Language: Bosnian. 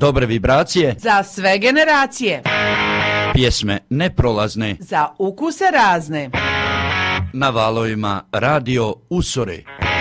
Dobre vibracije za sve generacije. Pjesme neprolazne za ukuse razne. Na valovima Radio Usore.